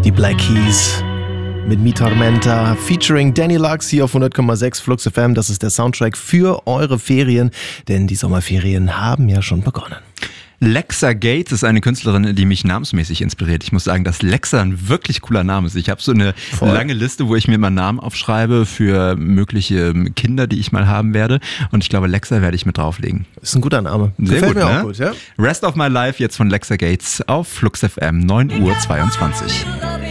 Die Black Keys mit Mi Tormenta featuring Danny Lux hier auf 100,6 Flux FM. Das ist der Soundtrack für eure Ferien, denn die Sommerferien haben ja schon begonnen. Lexa Gates ist eine Künstlerin, die mich namensmäßig inspiriert. Ich muss sagen, dass Lexa ein wirklich cooler Name ist. Ich habe so eine lange Liste, wo ich mir mal Namen aufschreibe für mögliche Kinder, die ich mal haben werde. Und ich glaube, Lexa werde ich mit drauflegen. Ist ein guter Name. Sehr Gefällt gut, mir ne? auch gut, ja? Rest of My Life jetzt von Lexa Gates auf Flux FM, 9:22 Uhr.